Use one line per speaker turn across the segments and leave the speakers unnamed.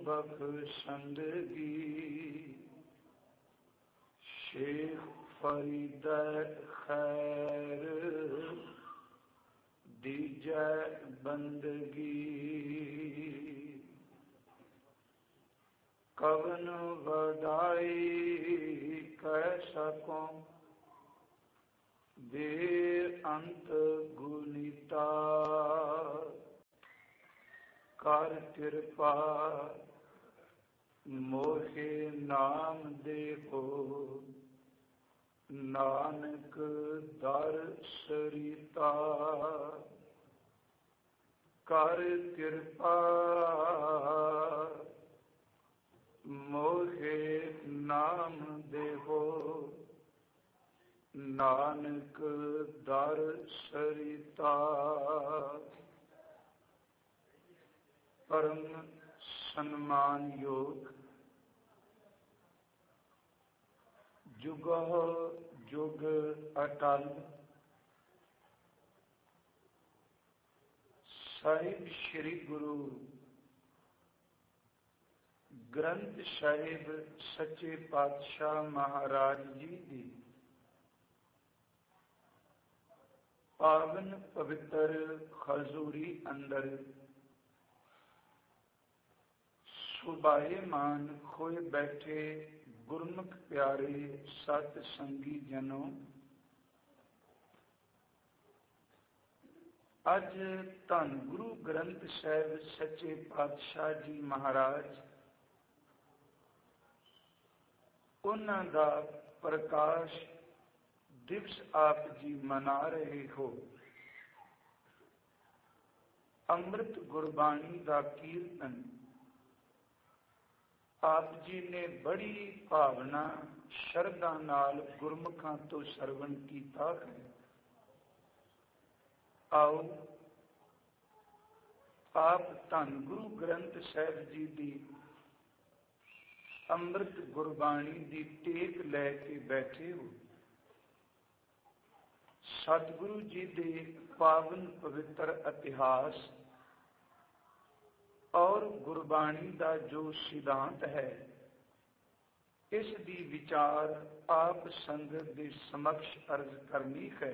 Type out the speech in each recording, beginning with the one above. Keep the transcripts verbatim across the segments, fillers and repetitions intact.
बख्शंदगी शेख फरीद खैर दीजै बंदगी कवन वडाई कह सकों बेअंत गुनीता कर कृपा मोहे नाम देहो नानक दर सरिता कर कृपा मोहे नाम देहो नानक दर सरिता। परम सम्मान योग जुगो जुग अटल साहिब श्री गुरु ग्रंथ साहिब सच्चे पातशाह महाराज जी दी पावन पवित्र खजूरी अंदर सुभाएमान खोए बैठे गुरमुख प्यारे सत संगी जनों, अज धन गुरु ग्रंथ साहिब सच्चे पातशाह जी महाराज उन्हां दा प्रकाश दिवस आप जी मना रहे हो। अमृत गुरबाणी दा कीर्तन आप जी ने बड़ी भावना शरधा नाल गुरमुखां तो सरवण कीता है। आओ आप धन गुरु ग्रंथ साहिब जी दी अमृत गुरबाणी दी टेक लैके बैठे हो। सतगुरु जी दे पावन पवित्र इतिहास और गुरबाणी का जो सिद्धांत है, इस दी विचार आप संगत के समक्ष अर्ज करनी है।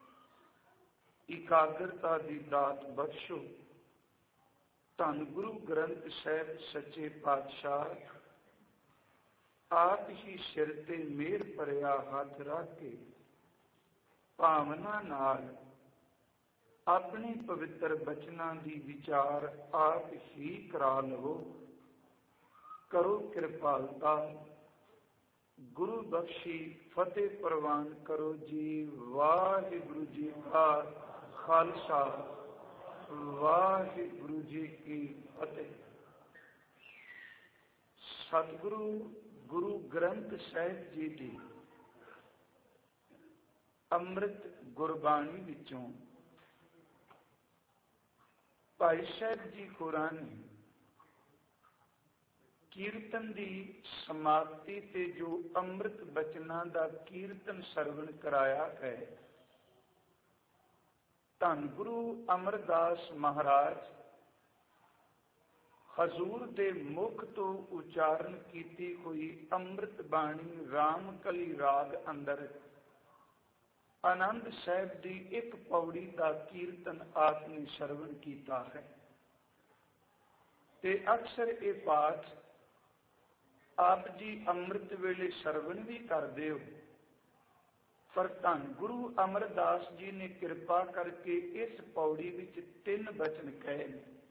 एकाग्रता की दात बख्शो। धन गुरु ग्रंथ साहिब सच्चे पातशाह आप ही सिर ते मेहर भरिया हाथ रख के भावना नाल अपने पवित्र बचनां दी विचार आप ही करा लो। करो कृपालता गुरु बख्शी फतेह प्रवान करो जी। वाहिगुरु जी का खालसा वाहिगुरु जी की फतेह। सतगुरु गुरु ग्रंथ साहिब जी की अमृत गुरबाणी विचों भाई साहब जी होरां ने कीर्तन की समाप्ति ते जो अमृत बचना का कीर्तन सरवण कराया है, धन गुरु अमरदास महाराज हजूर दे मुख तो उचारण की हुई अमृत बाणी रामकली राग अंदर आनंद साहिब की एक पौड़ी का कीर्तन आपने सरवण किया है। ते अक्सर ये पाठ आप जी अमृत वेले सरवण भी करते हो, पर धन गुरु अमरदास जी ने कृपा करके इस पौड़ी विच तीन बचन कहे।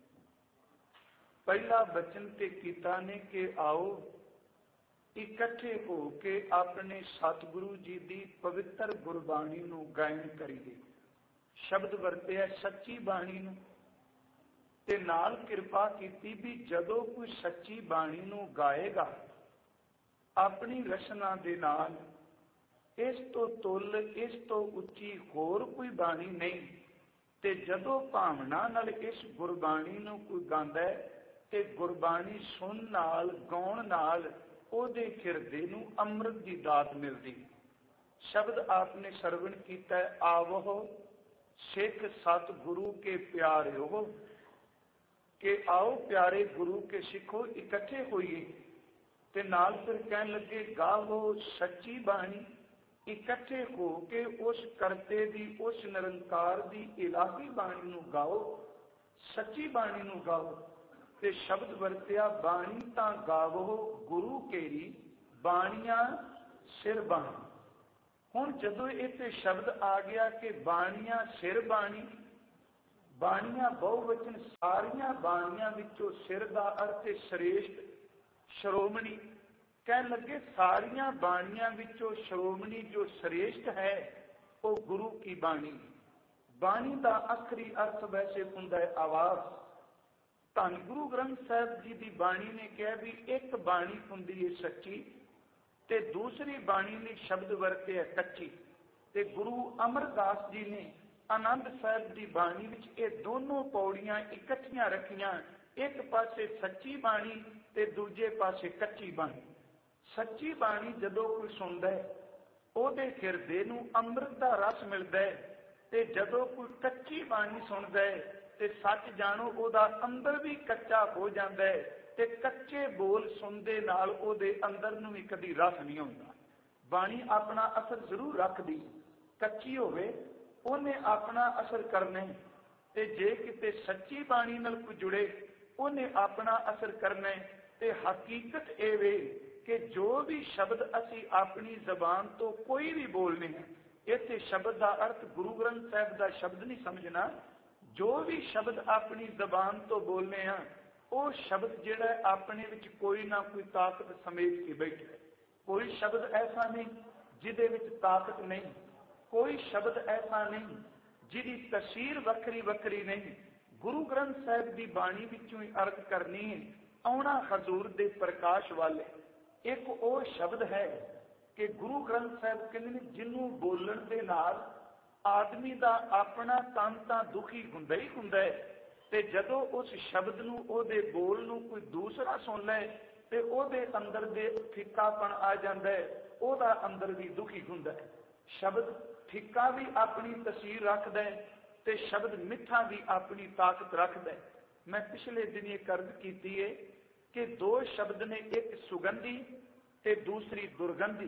पहला बचन ते कीता ने कि आओ इकट्ठे हो के अपने सतगुरु जी की पवित्र गुरबाणी नूं गायन करिए। शब्द वरते सच्ची बाणी नूं ते नाल कृपा कीती भी जदों कोई सच्ची बाणी नूं गाएगा अपनी रचना दे नाल इस तो तुल इस तो उच्ची होर कोई बाणी नहीं, ते जदों भावना नाल इस गुरबाणी नूं कोई गांदा है ते गुरबाणी सुन नाल गाउण नाल ओदे हिरदे नूं अमृत की दात मिलती। शब्द आपने सरवण किया, आवो सिख सतगुरु के प्यारे हो। कि आओ प्यारे गुरु के सिखो इकट्ठे होइए, ते नाल फिर कहन लगे गावो सच्ची बाणी, इकट्ठे हो के उस करते दी उस निरंकार दी इलाही बाणी नू गाओ, सच्ची बाणी नू गाओ। ते शब्द वरत्या बाणी तां गावो गुरु केरी, बाणियां सिर बाणी। हुण जदों इत्थे शब्द आ गया कि बाणियां सिर बाणी, बाणियां बहुवचन, सारियां बाणियां विचों सिर दा अर्थ श्रेष्ठ श्रोमणी। कहन लगे सारियां बाणियां विचों श्रोमणी जो श्रेष्ठ है वो गुरु की बाणी। बाणी दा आखिरी अर्थ वैसे हुंदा है आवाज। धन गुरु ग्रंथ साहिब जी की बाणी ने कहा भी एक बाणी हुंदी है सच्ची, ते दूसरी बाणी ने शब्द वरते है कच्ची। ते गुरु अमरदास जी ने आनंद साहिब की बाणी विच ये दोनों पौड़ियां इकट्ठियां रखियां, एक पासे सच्ची बाणी ते दूजे पासे कच्ची बाणी। सच्ची बाणी जदों कोई सुनदा है ਉਹਦੇ ਹਿਰਦੇ ਨੂੰ ਅੰਮ੍ਰਿਤ ਦਾ ਰਸ ਮਿਲਦਾ ਹੈ, ਤੇ ਜਦੋਂ ਕੋਈ ਕੱਚੀ ਬਾਣੀ ਸੁਣਦਾ ਹੈ ਤੇ ਸੱਚ ਜਾਣੋ ਉਹਦਾ ਅੰਦਰ ਵੀ ਕੱਚਾ ਹੋ ਜਾਂਦਾ ਹੈ, ਤੇ ਕੱਚੇ ਬੋਲ ਸੁਣਦੇ ਨਾਲ ਉਹਦੇ ਅੰਦਰ ਨੂੰ ਵੀ ਕਦੀ ਰਸ ਨਹੀਂ ਆਉਂਦਾ। ਬਾਣੀ ਆਪਣਾ ਅਸਰ ਜ਼ਰੂਰ ਰੱਖਦੀ, ਕੱਚੀ ਹੋਵੇ ਉਹਨੇ ਆਪਣਾ ਅਸਰ ਕਰਨਾ, ਤੇ ਜੇ ਕਿਤੇ ਸੱਚੀ ਬਾਣੀ ਨਾਲ ਕੋਈ ਜੁੜੇ ਉਹਨੇ ਆਪਣਾ ਅਸਰ ਕਰਨਾ। ਤੇ ਹਕੀਕਤ ਇਹ ਵੇ कि जो भी शब्द असी अपनी जबान तो कोई भी बोलने हैं, इत्थे शब्द का अर्थ गुरु ग्रंथ साहिब का शब्द नहीं समझना, जो भी शब्द अपनी जबान तो बोलने हैं वो शब्द जिहड़ा अपने विच कोई ना कोई ताकत समेट के बैठे है। कोई शब्द ऐसा नहीं जिहदे विच ताकत नहीं, कोई शब्द ऐसा नहीं जिहदी तसीर वखरी वखरी नहीं। गुरु ग्रंथ साहिब की बाणी विचों ही अर्थ करनी है, आउणा हजूर दे प्रकाश वाले। एक वो शब्द है कि गुरु ग्रंथ साहिब कहते जिन्हों बोलण दे नाल आदमी दा अपना तन तां दुखी हुंदा ही हुंदा है, ते जदों उस शब्द नूं ओहदे बोल नूं कोई दूसरा सुन लै ते ओहदे अंदर दे फिक्कापन आ जांदा है, ओहदा अंदर भी दुखी हुंदा है। शब्द फिक्का भी अपनी तसीर रखदा है ते शब्द मिठा भी अपनी ताकत रखदा है। मैं पिछले दिन ये अर्ज कीती है कि दो शब्द ने, एक सुगंधी ते दूसरी दुर्गंधी।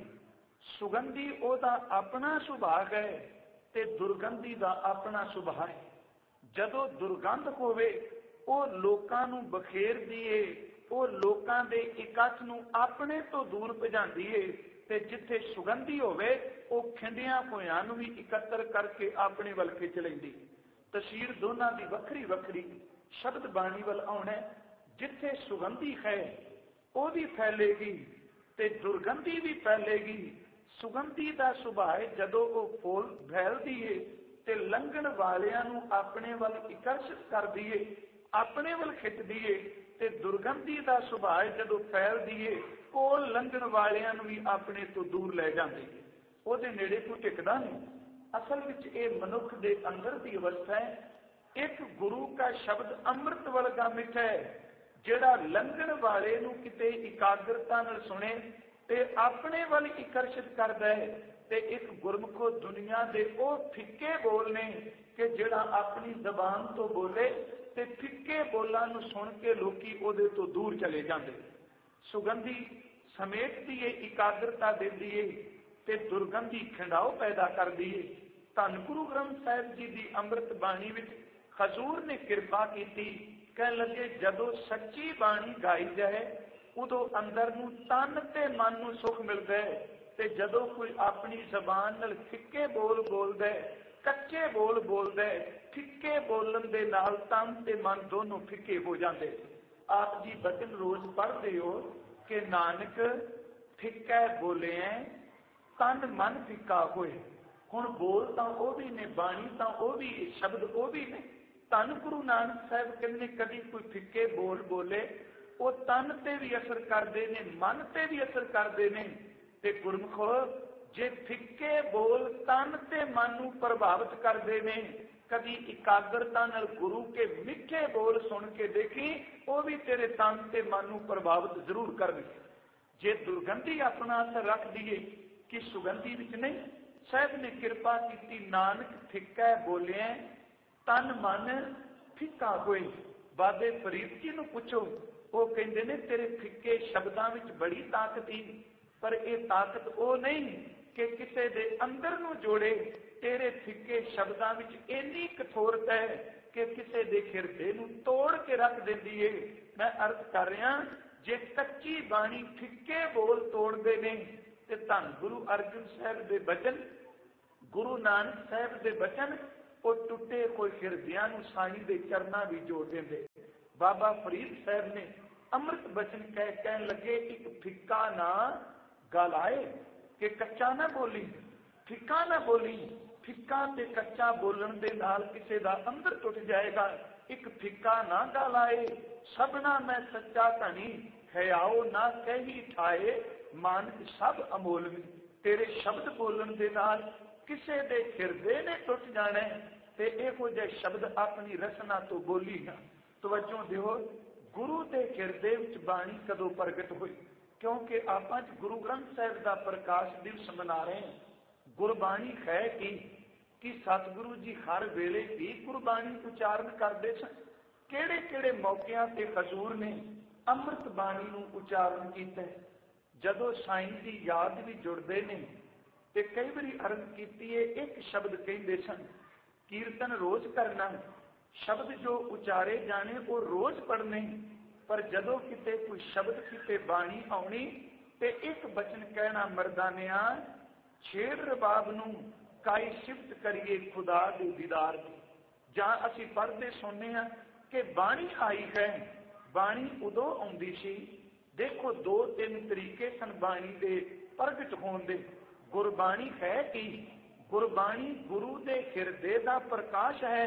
सुगंधी ओदा अपना सुभाग है ते दुर्गंधी दा अपना सुभाग है। जदों दुर्गंध होवे वो लोकां नूं बखेरदी है, वो लोकां दे इकट्ठ नूं अपने तो दूर भजांदी है, ते जिथे सुगंधी होवे वो खिंडियां होयां नूं भी इकट्ठर करके अपने वल खिच लैंदी। तसीर दोनां दी वखरी वखरी शब्द बाणी वल आउणा। जिथे सुगंधी है वो भी फैलेगी ते दुर्गंधी भी फैलेगी। सुगंधी का सुभाव जदों वो फूल फैलदी है ते लंघण वालियां नूं अपने वल आकर्षित करदी है, अपने वल खिचदी है, ते दुर्गंधी का सुभाव जदों फैलदी है वो लंघण वालियां नूं भी अपने तो दूर ले जांदी है, ਉਹਦੇ नेड़े कोई टिकदा नहीं। असल विच ये मनुख दे अंदर की अवस्था है। एक गुरु का शब्द अमृत वर्गा मिठा है, ਜਿਹੜਾ ਲੰਘਣ ਵਾਲੇ ਨੂੰ ਕਿਤੇ ਇਕਾਗਰਤਾ ਨਾਲ ਸੁਣੇ ਤੇ ਆਪਣੇ ਵੱਲ ਆਕਰਸ਼ਿਤ ਕਰਦਾ ਹੈ। ਤੇ ਇੱਕ ਗੁਰਮੁਖੋ ਦੁਨੀਆ ਦੇ ਉਹ ਫਿੱਕੇ ਬੋਲ ਨੇ ਕਿ ਜਿਹੜਾ ਆਪਣੀ ਜ਼ਬਾਨ ਤੋਂ ਬੋਲੇ ਤੇ ਫਿੱਕੇ ਬੋਲਾਂ ਨੂੰ ਸੁਣ ਕੇ ਲੋਕੀ ਉਹਦੇ ਤੋਂ ਦੂਰ ਚਲੇ ਜਾਂਦੇ। ਸੁਗੰਧੀ ਸਮੇਟਦੀ ਹੈ, ਇਕਾਗਰਤਾ ਦਿੰਦੀ ਹੈ, ਤੇ ਦੁਰਗੰਧੀ ਖਿੰਡਾਓ ਪੈਦਾ ਕਰਦੀ ਹੈ। ਧੰਨ ਗੁਰੂ ਗ੍ਰੰਥ ਸਾਹਿਬ ਜੀ ਦੀ ਅੰਮ੍ਰਿਤ ਬਾਣੀ ਵਿੱਚ ਹਜ਼ੂਰ ਨੇ ਕਿਰਪਾ ਕੀਤੀ। कह लगे जदों सच्ची बाणी गाई जाए उदों अंदर नूं तन ते मन नूं सुख मिलता है, ते जदों कोई अपनी जबान नाल फिक्के बोल बोलदा है, कच्चे बोल बोलदा है, फिक्के बोलन दे नाल तन ते मन दोनों फिक्के हो जाते। आप जी बचन रोज पढ़ते हो कि नानक फिक्का बोले तन मन फिक्का होए। हुण बोल तां वो भी ने, बाणी तां वो भी, शब्द वो भी ने। धन गुरु नानक साहिब कहते कभी कोई फिक्के बोल बोले वो तन ते भी असर करते हैं, मन ते भी असर करते हैं। ते गुरमुखो जे फिक्के बोल तन ते मन नूं प्रभावित करते हैं, कभी इकाग्रता नाल गुरु के मिठे बोल सुन के देखी वो भी तेरे तन ते मन नूं प्रभावित जरूर करनगे। जे दुर्गंधी अपना असर रख दिए कि सुगंधी विच नहीं। साहिब ने कृपा की, नानक फिक्का बोलिया तन मन फिक्का होए। बाबे फरीद जी नूं पुछो, वो कहते ने तेरे फिक्के शब्दां विच बड़ी ताकत ही, पर यह ताकत वो नहीं कि किसी दे अंदर नूं जोड़े। तेरे फिक्के शब्दां विच इन्नी कठोरता है कि किसी दे हिरदे नूं तोड़ के रख देंदी है। मैं अर्थ कर रहा, जे कच्ची बाणी फिक्के बोल तोड़ते ने ते धन गुरु अर्जन साहब दे बचन, गुरु नानक साहब दे बचन, वो टुटे कोई हिरदियां नूं साईं दे चरनां भी जोड़ देंदे। बाबा फरीद साहब ने अमृत बचन कह कहन लगे, एक फिक्का ना गल आए कि कच्चा ना बोली, फिक्का ना बोली। फिक्का ते कच्चा बोलन दे नाल किसे दा अंदर टुट जाएगा। एक फिक्का ना गल आए, सबना मैं सच्चा धनी, है आओ ना कही ठाए, मानक सब अमोलवी। तेरे शब्द बोलन दे नाल किसे दे हिरदे ने टुट जाना है, ते इहो जिहे शब्द अपनी रसना तो बोली ना। तवज्जो दिओ, गुरु दे हिरदे विच बाणी कदों प्रगट हुई? क्योंकि आपां गुरु ग्रंथ साहिब दा प्रकाश दिवस मना रहे हैं। गुरबाणी है कि कि सतगुरु जी हर वेले भी गुरबाणी उचारण करते सन। किहड़े किहड़े मौकिਆਂ ते हजूर ने अमृत बाणी नूं उचारण किया? जदों साईं की याद भी जुड़ते ने ते कई बारी अर्ज की है, एक शब्द कहते सन, कीर्तन रोज करना, शब्द जो उचारे जाने वो रोज पढ़ने, पर जदों किते कोई शब्द किते बाणी आउणी ते एक बचन कहना, मरदानिया छेड़ रबाब नूं काई सिफत करिए खुदा दे दीदार दी। जां असीं पढ़ते सुनने हैं कि बाणी आई है, बाणी उदों आउंदी सी। देखो दो तीन तरीके सन बाणी दे प्रगट होण दे। गुरबाणी है कि गुरबाणी गुरु दे हिरदे दा प्रकाश है।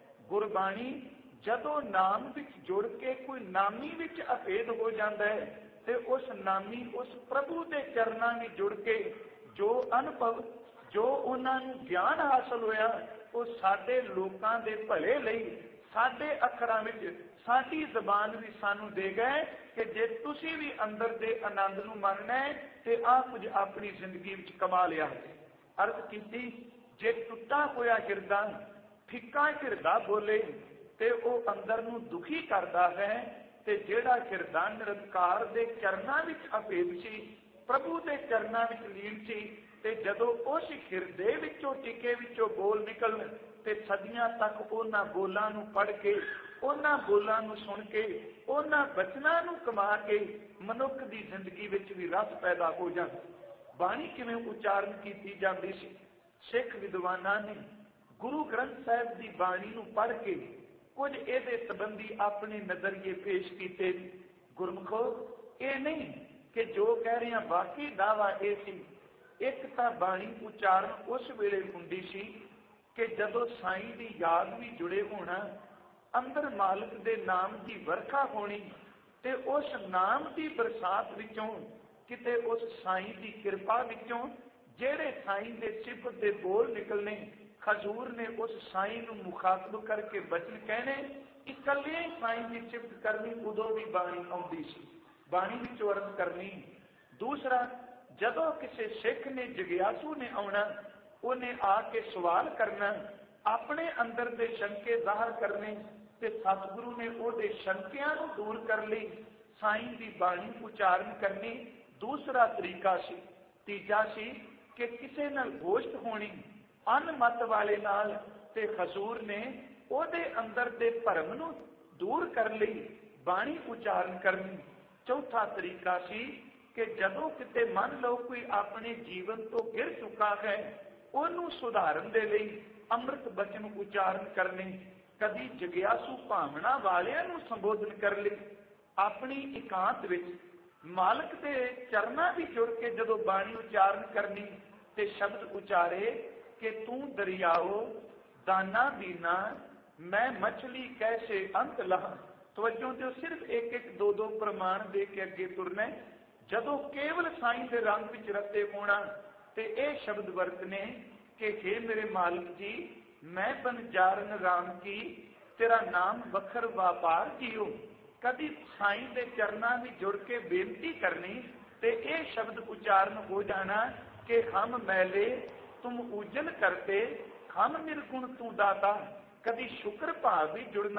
गुरबाणी जदों नाम विच जुड़ के कोई नामी विच अभेद हो जाता है, ते उस नामी उस प्रभु दे चरनां विच जुड़ के जो अनुभव, जो उन्होंने ज्ञान हासिल होया, वो साडे लोकां दे भले लई साडे अखरां विच साडी जबान भी सानू दे गए कि जे तुसीं भी अंदर दे आनंद नूं मनना है ते आ कुछ अपनी जिंदगी विच कमा लिया। अर्ज कीती, जे टुटा होया हिरदा फिक्का हिरदा बोले ते वो अंदर नूं दुखी करदा है, ते जिहड़ा हिरदा निरंकार दे चरनां विच अभेद सी, प्रभु दे चरनां विच लीन सी, ते जदों उस हिरदे विचों टिके विचों बोल निकलन ते सदियां तक उन्हां बोलां नूं पढ़ के, उन्हां बोलां नूं सुन के, उन्हां बचनां नूं कमा के मनुख दी जिंदगी विच भी रस पैदा हो जांदा। बाणी किवें उचारण कीती जांदी सी? सिख विद्वानां ने गुरु ग्रंथ साहिब दी बाणी नूं पढ़ के कुछ इहदे संबंधी अपने नजरिए पेश कीते। गुरमुखो, ये नहीं कि जो कह रहे हैं बाकी दावा ये सी। एक तां बाणी उचारण उस वेले हुंदी सी कि जदों साईं दी याद भी जुड़े होना, अंदर मालिक दे नाम की वर्खा होनी, ते उस नाम की बरसात विचों किते उस साईं की कृपा विचों जेड़े साईं दे सिफत दे बोल निकलने, हजूर ने उस साईं नूं मुखातब करके बचन कहने, इकल्ले ही साईं की सिफत करनी, उदों भी बाणी आउंदी सी, बाणी विच अर्ज करनी। दूसरा, जदों किसी सिख ने जगियासू ने आउणा, उन्हें आके सवाल करना, अपने अंदर दे शंके जाहिर करने, ते सतगुरु ने उहदे शंकियां नूं दूर कर लई साईं दी बाणी उचारण करनी। दूसरा तरीका सी। तीजा सी कि किसी नाल गोश्त होनी अनमत वाले नाल, ते हजूर ने उहदे अंदर दे भरम नूं दूर कर लई बाणी उचारण करनी। चौथा तरीका सी कि जदों किते मान लो कोई अपने जीवन तो गिर चुका है, उन्होंने सुधारन दे लई अमृत बचन उचारण करने। कदी जगियासू भावना वालियां नूं संबोधन कर लई, अपनी इकांत विच मालिक दे चरनां भी जुड़ के जदों बाणी उचारण करनी, ते शब्द उचारे कि तू दरियाओ दाना दीना, मैं मछली कैसे अंत लहा। तवज्जो दिओ, सिर्फ एक एक दो दो प्रमाण दे के अगे तुरना। जदों केवल साईं दे रंग विच रते होना ते यह शब्द वरतने कि हे मेरे मालिक जी, मैं बनजारन राम की, तेरा नाम वखर व्यापार जियो। कभी साईं दे चरनां में जुड़ के बेनती करनी ते यह शब्द उच्चारण हो जाना कि हम मैले तुम उजल करते, हम निर्गुण तू दाता। कभी शुक्र भाव भी जुड़ना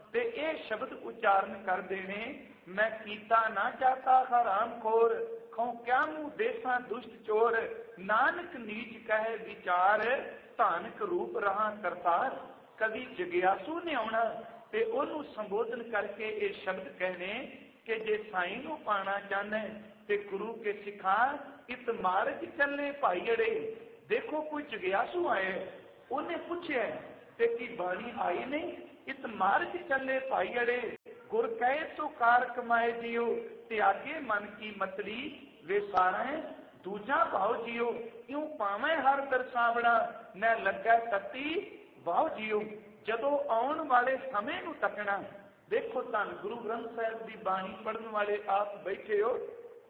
ते ये शब्द उच्चारण कर देने, मैं कीता ना जाता हराम खोर, खौ क्या मुँह देसा दुष्ट चोर, नानक नीच कहे विचार, धानक रूप रहा करतार। कभी जगियासू ने आना ते ओनू संबोधन करके ये शब्द कहने कि जे साई नू पाना चाहना ते गुरु के सिखा इत मार्ग चलने भाई अड़े। देखो कोई जगियासू आए, उन्हें पूछे ते की बाणी आई नहीं, इत मार्ग चले भाई अड़े, गुर कहे तो कार कमाए जियो, त्यागे मन की मतरी वे सारे दूजा भाव जियो, यूं पावे हर दरसावड़ा न लगा तती भाव जियो। जदों आने वाले समय नू तकना, देखो धन गुरु ग्रंथ साहिब की बाणी पढ़ने वाले आप बैठे हो,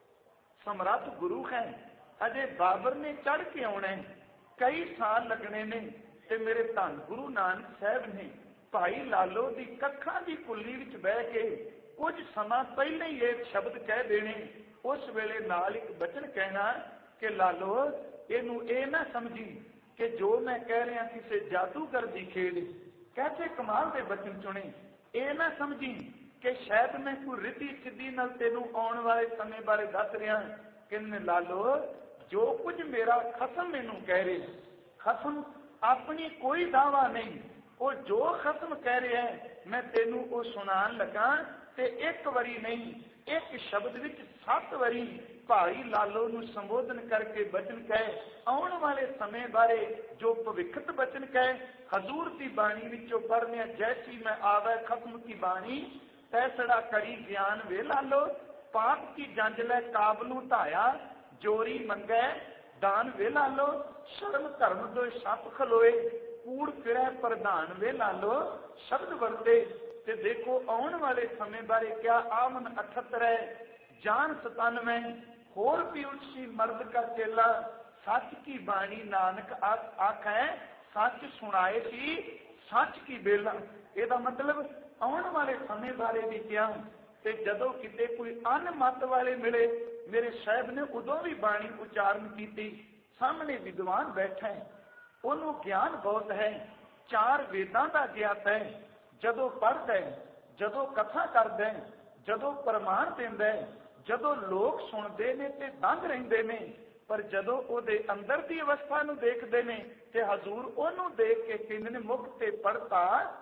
समर्थ गुरु है, अजे बाबर ने चढ़ के आना है, कई साल लगने ने, ते मेरे धन गुरु नानक साहब ने भाई लालो की कखा की कुली विच बह के कुछ समा पहले ही एक शब्द कह देने, उस वेले नाल एक बचन कहना कि लालो इनू ये ना समझी कि जो मैं कह रहा किसी जादूगर की खेल, कैसे कमाल के बचन चुने, ये ना समझी कि शायद मैं कोई रिद्धि सिद्धि नाल तेनू आने वाले समय बारे दस रहा कि लालो जो कुछ मेरा खसम मैनू कह रहे, खसम अपनी कोई दावा नहीं, वो जो खत्म कह रहे हैं मैं तेनू वो सुनान लगा, ते एक वरी नहीं एक शब्द विच सत वरी भाई लालो नू संबोधन करके बचन कहे, आने वाले समय बारे जो भविखत बचन कहे, हजूर की बाणी विचों पढ़ने, जैसी मैं आवे खत्म की बाणी, तैसड़ा करी ज्ञान वे लालो, पाप की जंज लै काबलू ढाया, जोरी मंगै दान वे लालो, शर्म धर्म दो सप खलोए, कूड़ फिरै प्रधान वे लालो, शब्द वरते। ते देखो आने वाले समय बारे क्या आमन अठहत्तर है, जान सतानवे, होर भी उठसी मर्द का चेला, सच की बाणी नानक आख है, सच सुनाए सी सच की बेला। ਇਹਦਾ मतलब आने वाले समय बारे भी क्या, ते जदों किते कोई अन मत वाले मिले, मेरे साहब ने उदों भी बाणी उच्चारण की, सामने विद्वान बैठा है, ਉਹਨੂੰ ਗਿਆਨ ਬਹੁਤ ਹੈ, ਚਾਰ ਵੇਦਾਂ ਦਾ ਗਿਆਤ ਹੈ, ਜਦੋਂ ਪੜ੍ਹਦਾ ਹੈ, ਜਦੋਂ ਕਥਾ ਕਰਦਾ ਹੈ, ਜਦੋਂ ਪ੍ਰਮਾਣ ਦਿੰਦਾ ਹੈ, ਜਦੋਂ ਲੋਕ ਸੁਣਦੇ ਨੇ ਤੇ ਦੰਗ ਰਹਿੰਦੇ ਨੇ, ਪਰ ਜਦੋਂ ਉਹਦੇ ਅੰਦਰ ਦੀ ਅਵਸਥਾ ਨੂੰ ਦੇਖਦੇ ਨੇ ਤੇ ਹਜ਼ੂਰ ਉਹਨੂੰ ਦੇਖ ਕੇ ਕਹਿੰਦੇ ਨੇ ਮੁਖ ਤੇ ਪੜਤਾ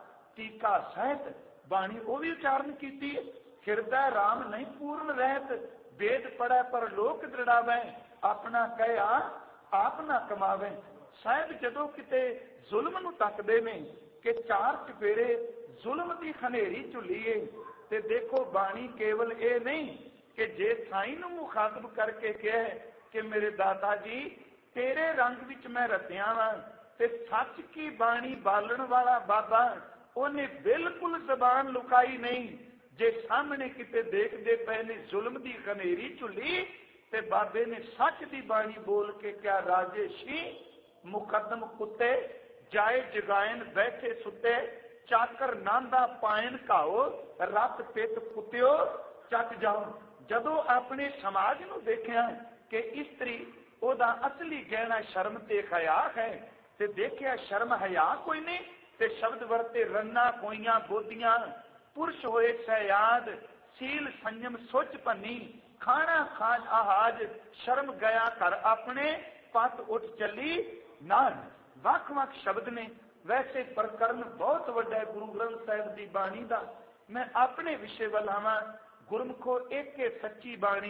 ਟੀਕਾ ਸਹਿਤ, ਬਾਣੀ ਉਹ ਵੀ ਉਚਾਰਨ ਕੀਤੀ, ਹਿਰਦਾ ਰਾਮ ਨਹੀਂ ਪੂਰਨ ਰਹਿਤ, ਵੇਦ ਪੜ੍ਹੈ ਪਰ ਲੋਕ ਦ੍ਰਿੜਾਵੈ, ਆਪਣਾ ਕਹਿਆ ਆਪ ਨਾ ਕਮਾਵੇ। साहब जदों किते जुल्म नूं तकदे ने कि चार चपेरे जुल्म की खनेरी झुलीए, ते देखो बाणी केवल ये नहीं कि जे साईं नूं मुखातब करके कहे कि मेरे दाता जी तेरे रंग विच मैं रतिया वां, ते सच की बाणी बालण वाला बाबा उन्हें बिल्कुल जबान लुकाई नहीं, जे सामने किते देखते पे ने जुल्म की खनेरी झुली, ते बाबे ने सच की बाणी बोल के क्या राजे शी मुकदम कुत्ते जाए जगायन बैठे सुते, चाकर नांदा पायन घाओ, रत पित कुत्तियो चट जाओ। जदों अपने समाज नूं देखिया कि इस्त्री ओदा असली गहना शर्म ते हया है, ते देखिया शर्म हया कोई नहीं, ते शब्द वरते रन्ना कोइयां बोधियां, पुरुष होए सहयाद, सील संयम सोच भनी, खाना खाज आहाज, शर्म गया घर अपने, पत उठ चली नान। वख वख शब्द ने, वैसे प्रकरण बहुत वड्डा है गुरु ग्रंथ साहिब की बाणी का। मैं अपने विषय वाल आवां, गुरमुखो एक है सच्ची बाणी,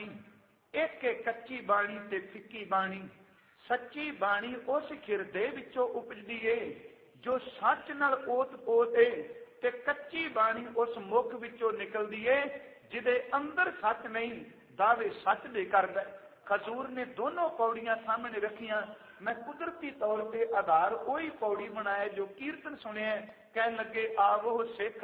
एक है कच्ची बाणी ते फिक्की बाणी। सच्ची बाणी उस हिरदे विचों उपजदी है जो सच नाल ओत पोत है, ते कच्ची बाणी उस मुख विचों निकलदी है जिहदे अंदर सच नहीं, दावे सच दे करदा। हजूर ने दोनों पौड़ियां सामने रखियां, मैं कुदरती तौर पर आधार वही पौड़ी बनाया जो कीर्तन सुने, कह लगे आवो सिख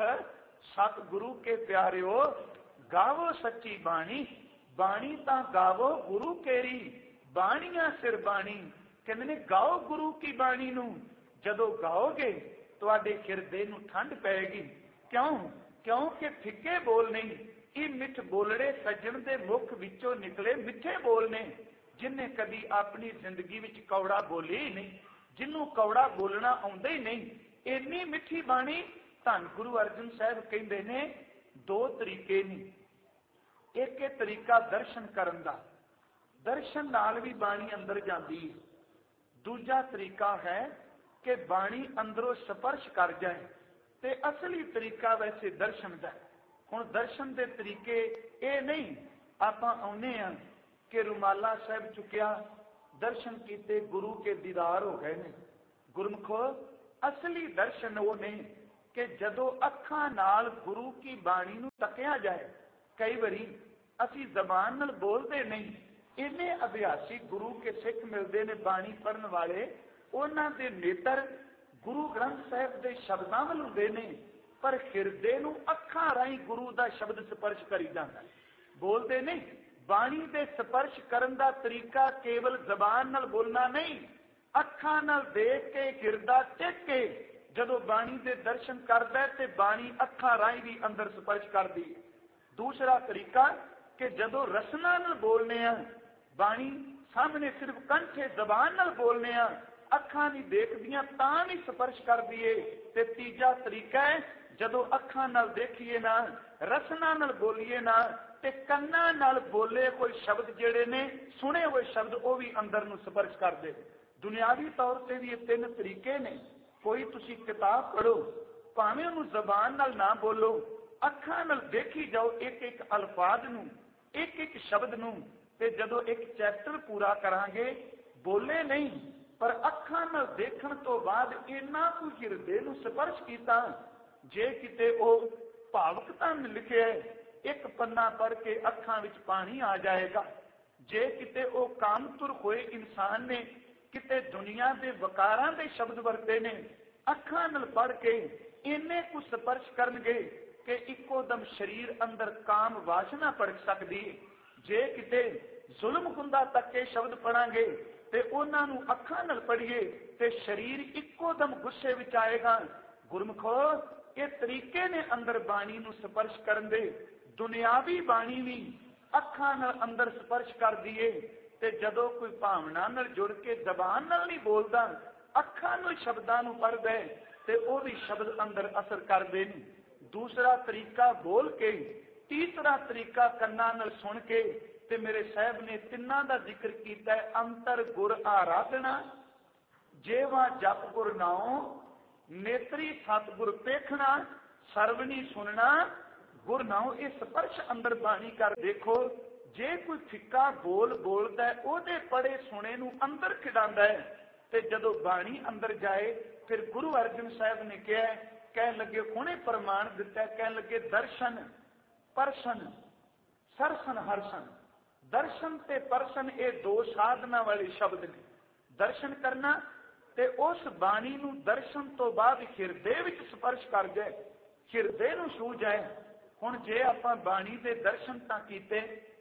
सतगुरु के प्यारे हो, गावो सच्ची बाणी, बाणी ता गावो गुरु केरी, बाणियां सिर बाणी, कहते ने गाओ गुरु की बाणी नू, जदों गाओगे तुहाडे हिरदे नू ठंड पैगी। क्यों? क्योंकि फिक्के बोल नहीं, ये मिठ बोलड़े सज्जन दे मुख विचों निकले मिठे बोल ने, जिन्हें कभी अपनी जिंदगी विच कौड़ा बोले ही नहीं, जिन्हों कौड़ा बोलना आउंदा ही नहीं, इन्नी मिठी बाणी ਧੰਨ ਗੁਰੂ ਅਰਜਨ ਸਾਹਿਬ ਕਹਿੰਦੇ ਨੇ ਦੋ ਤਰੀਕੇ ਨੇ। ਇੱਕ ਇਹ ਤਰੀਕਾ ਦਰਸ਼ਨ ਕਰਨ ਦਾ, ਦਰਸ਼ਨ ਨਾਲ ਵੀ ਬਾਣੀ ਅੰਦਰ ਜਾਂਦੀ ਹੈ। ਦੂਜਾ ਤਰੀਕਾ ਹੈ ਕਿ ਬਾਣੀ ਅੰਦਰੋਂ ਸਪਰਸ਼ ਕਰ ਜਾਏ, ਤੇ ਅਸਲੀ ਤਰੀਕਾ ਵੈਸੇ ਦਰਸ਼ਨ ਦਾ। ਹੁਣ ਦਰਸ਼ਨ ਦੇ ਤਰੀਕੇ ਇਹ ਨਹੀਂ ਆਪਾਂ ਆਉਨੇ ਆ ਕਿ ਰੁਮਾਲਾ ਸਾਹਿਬ ਚੁੱਕਿਆ, ਦਰਸ਼ਨ ਕੀਤੇ, ਗੁਰੂ ਕੇ ਦੀਦਾਰ ਹੋ ਗਏ ਨੇ। ਗੁਰਮੁਖੋ, ਅਸਲੀ ਦਰਸ਼ਨ ਉਹ ਨਹੀਂ ਕਿ ਜਦੋਂ ਅੱਖਾਂ ਨਾਲ ਗੁਰੂ ਕੀ ਬਾਣੀ ਨੂੰ ਤੱਕਿਆ ਜਾਏ। ਕਈ ਵਾਰੀ ਅਸੀਂ ਜ਼ਬਾਨ ਨਾਲ ਬੋਲਦੇ ਨਹੀਂ, ਇੰਨੇ ਅਭਿਆਸੀ ਗੁਰੂ ਕੇ ਸਿੱਖ ਮਿਲਦੇ ਨੇ ਬਾਣੀ ਪੜ੍ਹਨ ਵਾਲੇ, ਉਹਨਾਂ ਦੇ ਨੇਤਰ ਗੁਰੂ ਗ੍ਰੰਥ ਸਾਹਿਬ ਦੇ ਸ਼ਬਦਾਂ ਵੱਲ ਹੁੰਦੇ ਨੇ, ਪਰ ਹਿਰਦੇ ਨੂੰ ਅੱਖਾਂ ਰਾਹੀਂ ਗੁਰੂ ਦਾ ਸ਼ਬਦ ਸਪਰਸ਼ ਕਰੀ ਜਾਂਦਾ। ਬੋਲਦੇ ਨਹੀਂ। ਬਾਣੀ ਦੇ ਸਪਰਸ਼ ਕਰਨ ਦਾ ਤਰੀਕਾ ਕੇਵਲ ਜ਼ਬਾਨ ਨਾਲ ਬੋਲਣਾ ਨਹੀਂ, ਅੱਖਾਂ ਨਾਲ ਦੇਖ ਕੇ, ਹਿਰਦਾ ਟਿਕ ਕੇ ਜਦੋਂ ਬਾਣੀ ਦੇ ਦਰਸ਼ਨ ਕਰਦਾ ਤੇ ਬਾਣੀ ਅੱਖਾਂ ਰਾਹੀਂ ਵੀ ਅੰਦਰ ਸਪਰਸ਼ ਕਰਦੀ। ਦੂਸਰਾ ਤਰੀਕਾ ਕਿ ਜਦੋਂ ਰਸਨਾ ਨਾਲ ਬੋਲਨੇ ਆ, ਬਾਣੀ ਸਾਹਮਣੇ ਸਿਰਫ ਕੰਠੇ ਜ਼ਬਾਨ ਨਾਲ ਬੋਲਨੇ ਆ, ਅੱਖਾਂ ਨਹੀਂ ਦੇਖਦੀਆਂ ਤਾਂ ਵੀ ਸਪਰਸ਼ ਕਰਦੀ ਏ। ਤੇ ਤੀਜਾ ਤਰੀਕਾ ਹੈ ਜਦੋਂ ਅੱਖਾਂ ਨਾਲ ਦੇਖੀਏ ਨਾ, ਰਸਨਾ ਨਾਲ ਬੋਲੀਏ ਨਾ, ਤੇ ਕੰਨਾਂ ਨਾਲ ਬੋਲੇ ਕੋਈ ਸ਼ਬਦ ਜਿਹੜੇ ਨੇ, ਸੁਣੇ ਹੋਏ ਸ਼ਬਦ, ਉਹ ਵੀ ਅੰਦਰ ਨੂੰ ਸਪਰਸ਼ ਕਰਦੇ। ਦੁਨਿਆਵੀ ਤੌਰ ਤੇ ਵੀ ਇਹ ਤਿੰਨ ਤਰੀਕੇ ਨੇ। ਕੋਈ ਤੁਸੀਂ ਕਿਤਾਬ ਪੜ੍ਹੋ, ਭਾਵੇਂ ਉਹਨੂੰ ਜ਼ਬਾਨ ਨਾਲ ਨਾ ਬੋਲੋ, ਅੱਖਾਂ ਨਾਲ ਦੇਖੀ ਜਾਓ ਇੱਕ ਇੱਕ ਅਲਫਾਜ਼ ਨੂੰ, ਇੱਕ ਇੱਕ ਸ਼ਬਦ ਨੂੰ, ਤੇ ਜਦੋਂ ਇੱਕ ਚੈਪਟਰ ਪੂਰਾ ਕਰਾਂਗੇ, ਬੋਲੇ ਨਹੀਂ ਪਰ ਅੱਖਾਂ ਨਾਲ ਦੇਖਣ ਤੋਂ ਬਾਅਦ ਇੰਨਾ ਕੁ ਹਿਰਦੇ ਨੂੰ ਸਪਰਸ਼ ਕੀਤਾ, ਜੇ ਕਿਤੇ ਉਹ ਭਾਵਕਤਾ ਨੇ ਲਿਖਿਆ, ਇੱਕ ਪੰਨਾ ਪੜ੍ਹ ਕੇ ਅੱਖਾਂ ਵਿੱਚ ਪਾਣੀ ਆ ਜਾਏਗਾ। ਜੇ ਕਿਤੇ ਉਹ ਕਾਮਤੁਰ ਹੋਏ ਇਨਸਾਨ ਨੇ ਕਿਤੇ ਦੁਨੀਆ ਦੇ ਵਕਾਰਾਂ ਦੇ ਸ਼ਬਦ ਵਰਤੇ ਨੇ, ਅੱਖਾਂ ਨਾਲ ਪੜ੍ਹ ਕੇ ਇੰਨੇ ਕੁ ਸਪਰਸ਼ ਕਰਨਗੇ ਕਿ ਇੱਕੋ ਦਮ ਸਰੀਰ ਅੰਦਰ ਕਾਮ ਵਾਸ਼ਨਾ ਭੜਕ ਸਕਦੀ ਹੈ। ਜੇ ਕਿਤੇ ਜ਼ੁਲਮ ਹੁੰਦਾ ਤੱਕ ਇਹ ਸ਼ਬਦ ਪੜਾਂਗੇ ਤੇ ਉਹਨਾਂ ਨੂੰ ਅੱਖਾਂ ਨਾਲ ਪੜ੍ਹੀਏ ਤੇ ਸਰੀਰ ਇੱਕੋ ਦਮ ਗੁੱਸੇ ਵਿੱਚ ਆਏਗਾ। ਗੁਰਮੁਖੋ, ਇਹ ਤਰੀਕੇ ਨੇ ਅੰਦਰ ਬਾਣੀ ਨੂੰ ਸਪਰਸ਼ ਕਰਨ ਦੇ। ਦੁਨਿਆਵੀ ਬਾਣੀ ਵੀ ਅੱਖਾਂ ਨਾਲ ਅੰਦਰ ਸਪਰਸ਼ ਕਰਦੀ ਏ, ਤੇ ਜਦੋਂ ਕੋਈ ਭਾਵਨਾ ਨਾਲ ਜੁੜ ਕੇ ਜ਼ਬਾਨ ਨਾਲ ਨਹੀਂ ਬੋਲਦਾ, ਅੱਖਾਂ ਨੂੰ ਸ਼ਬਦਾਂ ਨੂੰ ਪੜ੍ਹਦਾ ਤੇ ਉਹ ਵੀ ਸ਼ਬਦ ਅੰਦਰ ਅਸਰ ਕਰਦੇ ਨੇ। ਦੂਸਰਾ ਤਰੀਕਾ ਬੋਲ ਕੇ, ਤੀਸਰਾ ਤਰੀਕਾ ਕੰਨਾਂ ਨਾਲ ਸੁਣ ਕੇ। ਤੇ ਮੇਰੇ ਸਾਹਿਬ ਨੇ ਤਿੰਨਾਂ ਦਾ ਜ਼ਿਕਰ ਕੀਤਾ ਹੈ। ਅੰਤਰ ਗੁਰ ਆਰਾਧਨਾ, ਜੇਵਾ ਜਪ ਗੁਰ ਨਾਉ, ਨੇਤਰੀ ਸਤਿਗੁਰ ਪੇਖਣਾ, ਸਰਵਣੀ ਸੁਣਨਾ ਗੁਰ ਨਾਉ। ਇਹ ਸਪਰਸ਼ ਅੰਦਰ ਬਾਣੀ ਕਰ ਦੇਖੋ। ਜੇ ਕੋਈ ਫਿੱਕਾ ਬੋਲ ਬੋਲਦਾ ਹੈ, ਉਹਦੇ ਪੜੇ ਸੁਣੇ ਨੂੰ ਅੰਦਰ ਖਿਡਾਉਂਦਾ ਹੈ, ਤੇ ਜਦੋਂ ਬਾਣੀ ਅੰਦਰ ਜਾਏ ਫਿਰ ਗੁਰੂ ਅਰਜਨ ਸਾਹਿਬ ਨੇ ਕਿਹਾ, ਕਹਿਣ ਲੱਗੇ, ਹੁਣੇ ਪ੍ਰਮਾਣ ਦਿੱਤਾ, ਕਹਿਣ ਲੱਗੇ ਦਰਸ਼ਨ ਪਰਸ਼ਨ ਸਰਸਨ ਹਰਸਨ। ਦਰਸ਼ਨ ਤੇ ਪਰਸ਼ਨ ਇਹ ਦੋ ਸਾਧਨਾ ਵਾਲੇ ਸ਼ਬਦ ਨੇ। ਦਰਸ਼ਨ ਕਰਨਾ ਤੇ ਉਸ ਬਾਣੀ ਨੂੰ ਦਰਸ਼ਨ ਤੋਂ ਬਾਅਦ ਹਿਰਦੇ ਵਿੱਚ ਸਪਰਸ਼ ਕਰ ਜਾਏ, ਹਿਰਦੇ ਨੂੰ ਛੂ ਜਾਏ। ਹੁਣ ਜੇ ਆਪਾਂ ਬਾਣੀ ਦੇ ਦਰਸ਼ਨ ਤਾਂ ਕੀਤੇ,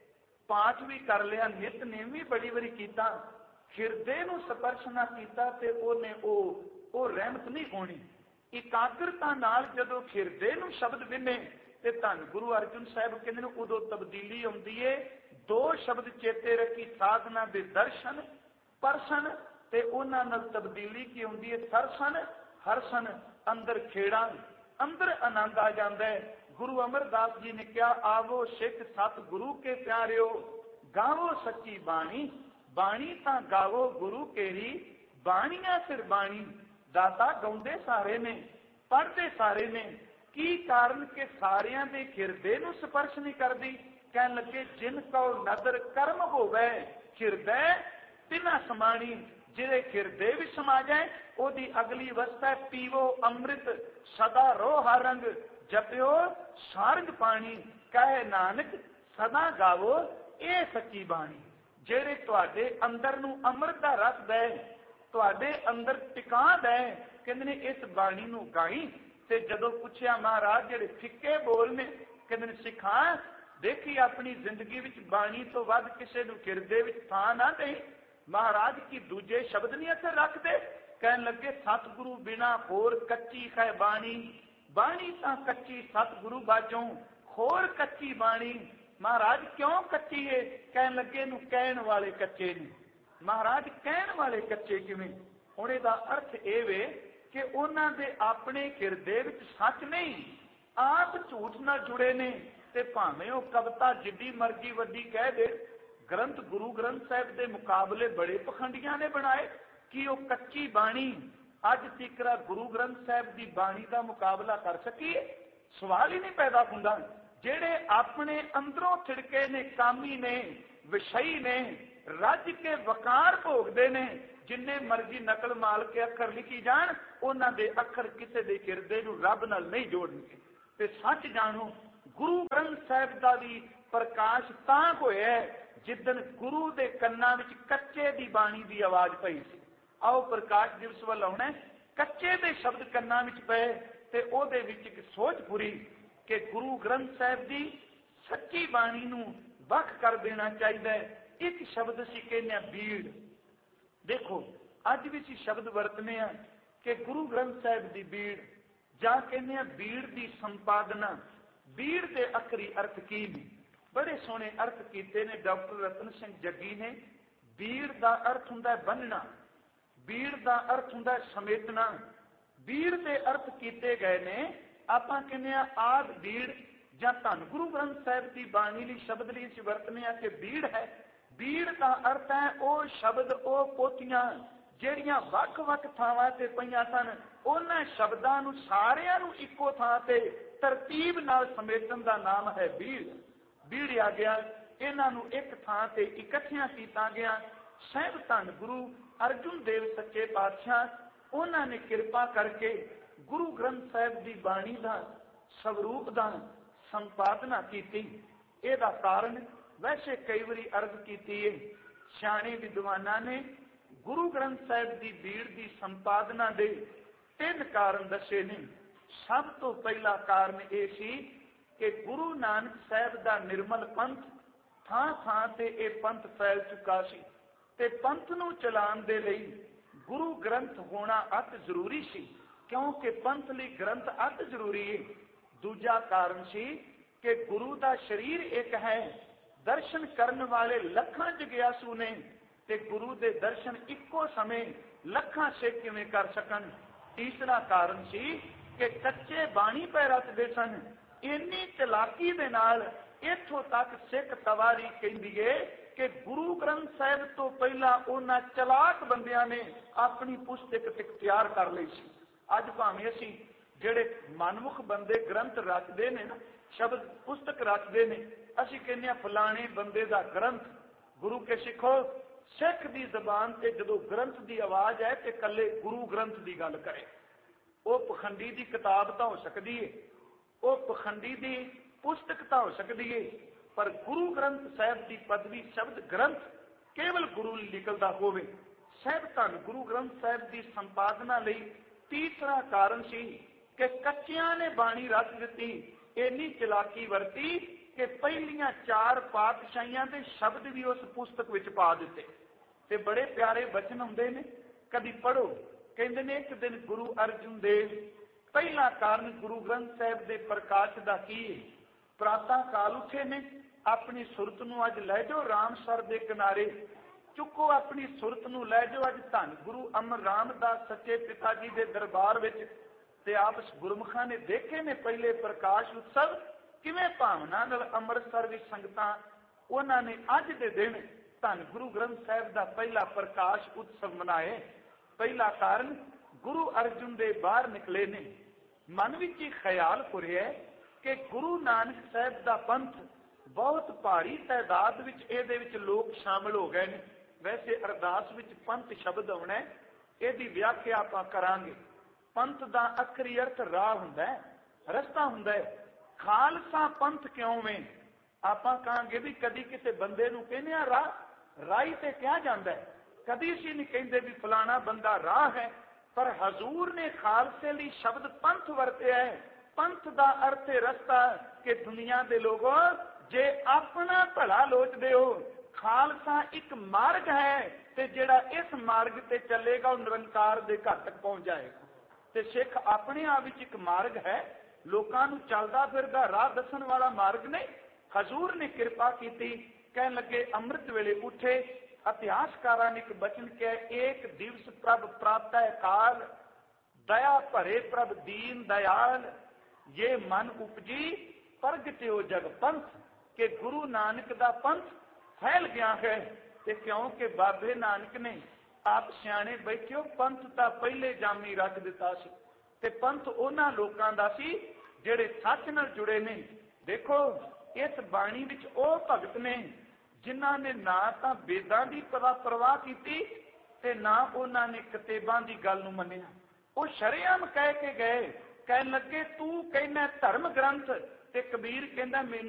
ਪਾਠ ਵੀ ਕਰ ਲਿਆ, ਨਿਤਨੇਮ ਵੀ ਬੜੀ ਵਾਰੀ ਕੀਤਾ, ਹਿਰਦੇ ਨੂੰ ਸਪਰਸ਼ ਨਾ ਕੀਤਾ ਤੇ ਉਹਨੇ ਉਹ ਉਹ ਰਹਿਮਤ ਨਹੀਂ ਹੋਣੀ। ਇਕਾਗਰਤਾ ਨਾਲ ਜਦੋਂ ਹਿਰਦੇ ਨੂੰ ਸ਼ਬਦ ਵਿਨੇ ਤੇ ਧੰਨ ਗੁਰੂ ਅਰਜਨ ਸਾਹਿਬ ਕਹਿੰਦੇ ਨੇ ਉਦੋਂ ਤਬਦੀਲੀ ਆਉਂਦੀ ਏ। ਦੋ ਸ਼ਬਦ ਚੇਤੇ ਰੱਖੀ, ਸਾਧਨਾ ਦੇ ਦਰਸ਼ਨ ਪਰਸ਼ਨ, ਤੇ ਉਹਨਾਂ ਨਾਲ ਤਬਦੀਲੀ ਕੀ ਹੁੰਦੀ ਹੈ, ਸਰਸਨ ਹਰਸਨ। ਅੰਦਰ ਖੇੜਾ, ਅੰਦਰ ਆਨੰਦ ਆ ਜਾਂਦਾ ਹੈ। ਗੁਰੂ ਅਮਰਦਾਸ ਜੀ ਨੇ ਕਿਹਾ, ਆਵੋ ਸਿੱਖ ਸਤ ਗੁਰੂ ਕੇ ਪਿਆਰਿਓ, ਗਾਵੋ ਸੱਚੀ ਬਾਣੀ, ਬਾਣੀ ਤਾਂ ਗਾਵੋ ਗੁਰੂ ਕੇਰੀ, ਬਾਣੀਆਂ ਸਿਰ ਬਾਣੀ। ਦਾਤਾ ਗਾਉਂਦੇ ਸਾਰੇ ਨੇ, ਪੜ੍ਹਦੇ ਸਾਰੇ ਨੇ। ਕੀ ਕਾਰਨ ਕਿ ਸਾਰਿਆਂ ਦੇ ਹਿਰਦੇ ਨੂੰ ਸਪਰਸ਼ ਨਹੀਂ ਕਰਦੀ। ਕਹਿਣ ਲੱਗੇ, ਜਿਨ ਕਉ ਨਦਰ ਕਰਮ ਹੋਵੇ, ਹਿਰਦੈ ਤਿਨਾ ਸਮਾਣੀ। ਜਿਹਦੇ ਹਿਰਦੇ ਵਿੱਚ ਸਮਾ ਜਾਏ, ਉਹਦੀ ਅਗਲੀ ਅਵਸਥਾ ਪੀਵੋ ਅੰਮ੍ਰਿਤ ਸਦਾ ਰੋ ਹਰੰਗ, ਜਪਿਓ ਸਾਰੰਗ ਪਾਣੀ। ਕਹੇ ਨਾਨਕ ਸਦਾ ਗਾਵੋ ਇਹ ਸੱਚੀ ਬਾਣੀ। ਜਿਹੜੇ ਤੁਹਾਡੇ ਅੰਦਰ ਨੂੰ ਅੰਮ੍ਰਿਤ ਦਾ ਰਸ ਦੇ, ਤੁਹਾਡੇ ਅੰਦਰ ਟਿਕਾ ਦੇ, ਕਹਿੰਦੇ ਨੇ ਇਸ ਬਾਣੀ ਨੂੰ ਗਾਈ। ਤੇ ਜਦੋਂ ਪੁੱਛਿਆ ਮਹਾਰਾਜ ਜਿਹੜੇ ਫਿੱਕੇ ਬੋਲ ਨੇ, ਕਹਿੰਦੇ ਨੇ ਸਿੱਖਾਂ ਦੇਖੀ ਆਪਣੀ ਜ਼ਿੰਦਗੀ ਵਿੱਚ ਬਾਣੀ ਤੋਂ ਵੱਧ ਕਿਸੇ ਨੂੰ ਹਿਰਦੇ ਵਿੱਚ ਥਾਂ ਨਾ ਦੇ। ਮਹਾਰਾਜ ਕੀ ਦੂਜੇ ਸ਼ਬਦ ਨਹੀਂ ਇੱਥੇ ਰੱਖਦੇ। ਕਹਿਣ ਲੱਗੇ, ਸਤਿਗੁਰੂ ਬਿਨਾ ਹੋਰ ਕੱਚੀ ਹੈ ਬਾਣੀ, ਬਾਣੀ ਤਾਂ ਕੱਚੀ ਸਤਿਗੁਰੂ ਬਾਝੋਂ, ਹੋਰ ਕੱਚੀ ਬਾਣੀ। ਮਹਾਰਾਜ ਕਿਉਂ ਕੱਚੀ ਏ? ਕਹਿਣ ਲੱਗੇ, ਨੂੰ ਕਹਿਣ ਵਾਲੇ ਕੱਚੇ ਨੇ। ਮਹਾਰਾਜ ਕਹਿਣ ਵਾਲੇ ਕੱਚੇ ਕਿਵੇਂ? ਹੁਣ ਇਹਦਾ ਅਰਥ ਇਹ ਵੇ कि उन्हां दे अपने हिरदे विच सच नहीं, आप झूठ नाल जुड़े ने। ते भावें वो कविता जिड्डी मर्जी वड्डी कह दे, ग्रंथ गुरु ग्रंथ साहिब के मुकाबले बड़े पखंडियां ने बनाए कि वो कच्ची बाणी अज तिकरा गुरु ग्रंथ साहिब की बाणी का मुकाबला कर सकीए? सवाल ही नहीं पैदा हुंदा। जेड़े अपने अंदरों थिड़के ने, कामी ने, विषयी ने, रज के वकार भोगते ने, जिन्ने मर्जी नकल माल के अखर लिखी जान, उन्हां दे अखर किसी के हिरदे नूं रब नाल नहीं जोड़नगे। ते सच जानो, गुरु ग्रंथ साहिब का भी प्रकाश तां होया जिदन गुरु के कन्नां विच कच्चे दी बाणी की आवाज पई सी। आओ प्रकाश दिवस वाल आउणा, कच्चे दे शब्द कन्नां विच पए ते ओहदे विच एक सोच पूरी कि गुरु ग्रंथ साहिब की सच्ची बाणी नूं वख कर देना चाहिए। एक शब्द असीं कहने बीड़, देखो अज भी असीं शब्द वरतने आ कि गुरु ग्रंथ साहिब की बीड़, जां कहने बीड़ की संपादना। बीड़ के अखरी अर्थ की ने? बड़े सोहने अर्थ किए ने डॉक्टर रतन सिंह जग्गी ने। बीड़ का अर्थ हुंदा बन्नना, बीड़ का अर्थ हुंदा समेटना, बीड़ के अर्थ किए गए ने। आपां कहने आद बीड़ जां धन गुरु ग्रंथ साहिब की बाणी लई शब्द लई असीं वरतने आ कि बीड़ है। बीड़ का अर्थ है वह शब्द, वह पोथियां ਜਿਹੜੀਆਂ ਵੱਖ-ਵੱਖ ਥਾਵਾਂ ਤੇ ਪਈਆਂ ਸਨ, ਉਹਨਾਂ ਸ਼ਬਦਾਂ ਨੂੰ ਸਾਰਿਆਂ ਨੂੰ ਇੱਕੋ ਥਾਂ ਤੇ ਤਰਤੀਬ ਨਾਲ ਸਮੇਟਣ ਦਾ ਨਾਮ ਹੈ ਬੀੜ। ਬੀੜ ਆ ਗਿਆ, ਇਹਨਾਂ ਨੂੰ ਇੱਕ ਥਾਂ ਤੇ ਇਕੱਠਿਆਂ ਕੀਤਾ ਗਿਆ। ਸਾਹਿਬ ਧੰਨ ਗੁਰੂ ਅਰਜੁਨ ਦੇਵ ਸੱਚੇ ਪਾਤਸ਼ਾਹ, ਉਹਨਾਂ ਨੇ ਕਿਰਪਾ ਕਰਕੇ ਗੁਰੂ ਗ੍ਰੰਥ ਸਾਹਿਬ ਦੀ ਬਾਣੀ ਦਾ ਸਵਰੂਪ ਦਾ ਸੰਪਾਦਨਾ ਕੀਤੀ। ਇਹਦਾ ਕਾਰਨ ਵੈਸੇ ਕਈ ਵਾਰੀ ਅਰਜ਼ ਕੀਤੀ ਹੈ, ਸਿਆਣੇ ਵਿਦਵਾਨਾਂ ਨੇ गुरु ग्रंथ साहिब की बीड़ की संपादना दे तीन कारण दसे ने। सब तो पहला कारण यह सी कि गुरु नानक साहिब का निर्मल पंथ थां थां ते यह पंथ फैल चुका सी ते पंथ नूं चलाउण दे लई गुरु ग्रंथ होना अत जरूरी सी, क्योंकि पंथ लई ग्रंथ अत जरूरी है। दूजा कारण सी कि गुरु का शरीर एक है, दर्शन करने वाले लखां जग्यासू ने ते गुरु के दर्शन इक्को समय लखां सिख किवें कर सकन। तीसरा कारण सी कि कच्चे बाणी पै रचदे सन। इन्नी चलाकी दे नाल इत्थों तक सिख तवारी कहंदी है कि गुरु ग्रंथ साहिब तो पहला उन्हां चलाक बंदियां ने अपनी पुस्तक तैयार कर लई सी। अज भावें असीं जिहड़े मनमुख बंदे ग्रंथ रचदे ने, शब्द पुस्तक रचदे ने, असीं कहने फलाणे बंदे दा ग्रंथ। गुरु के सिखो सिख की जबान से जो ग्रंथ की आवाज है तो कले गुरु ग्रंथ की गल करे। वह पखंडी की किताब तो हो सकती है, वह पखंडी की पुस्तक तो हो सकती है, पर गुरु ग्रंथ साहिब की पदवी शब्द ग्रंथ केवल गुरु निकलता होवे। साहिब धन गुरु ग्रंथ साहिब की संपादना लई तीसरा कारण सी कि कच्चियां ने बाणी रच दी। इन्नी चलाकी वरती कि पहलियां चार पातशाहियां के शब्द भी उस पुस्तक विच पा दिते। ते बड़े प्यारे बचन हुंदे ने, कदी पढ़ो। कहंदे ने एक दिन गुरु अर्जुन देव, पहला कारण गुरु ग्रंथ साहिब के प्रकाश का की है। प्रातः काल उठे ने, अपनी सुरत नूं अज लै जाओ रामसर के किनारे, चुको अपनी सुरत नूं लै जाओ अज धन गुरु अमर रामदास सच्चे पिता जी के दरबार विच। ते आप गुरमुखां ने देखे ने पहले प्रकाश उत्सव किवें भावना नाल अमृतसर विच संगतां उन्हां ने अज दे दिन धन गुरु ग्रंथ साहिब का पहला प्रकाश उत्सव मनाए। पहला कारण गुरु अर्जुन दे बाहर निकले ने। मन विच ख्याल घुरिया कि गुरु नानक साहिब का पंथ बहुत भारी तादाद विच इहदे विच लोग शामिल हो गए ने। वैसे अरदास विच पंथ शब्द आउणा है, इहदी व्याख्या आपां करांगे। पंथ का अखरी अर्थ राह हुंदा है, रस्ता हुंदा है। खालसा पंथ क्यों में आपां कहांगे भी कदी किसी बंदे नूं कहने आ राह, राही ते क्या जांदा है, कदी असीं नहीं कहंदे भी फलाना बंदा राह है। पर हजूर ने खालसे लई शब्द पंथ वरतिया है। पंथ का अर्थ है रस्ता, कि दुनिया के लोगों जे अपना भला लोचदे हो, खालसा एक मार्ग है ते जिहड़ा इस मार्ग ते चलेगा वह निरंकार दे घर तक पहुंच जाएगा। ते सिख अपने आप विच एक मार्ग है, लोकां नूं चलदा फिरदा राह दसन वाला मार्ग नहीं। हजूर ने कृपा की, कहन लगे अमृत वेले उठे। इतिहासकारां ने एक बचन किया, एक दिवस प्रभ प्रातः काल दया भरे प्रभ दीन दयाल, ये मन उपजी प्रगट्यो जग पंथ। के गुरु नानक दा पंथ फैल गया है। ते क्योंकि बाबे नानक ने आप सियाणे बैठियो पंथ तां पहले जामी रख दिता सी, ते पंथ उन्हां लोकां दा सी ਜਿਹੜੇ सच नाल जुड़े ने। देखो इस बाणी विच ਉਹ भगत ने जिन्हां ने ना तां वेदां दी परवाह कीती ते ना उन्हां ने किताबां दी गल नूं मन्निया। ਉਹ ਸ਼ਰੇਆਮ ਕਹਿ ਕੇ ਗਏ, ਕਹਿਣ ਲੱਗੇ ਤੂੰ ਕਹਿੰਦਾ ਧਰਮ ਗ੍ਰੰਥ, ਤੇ ਕਬੀਰ ਕਹਿੰਦਾ ਮੈਨੂੰ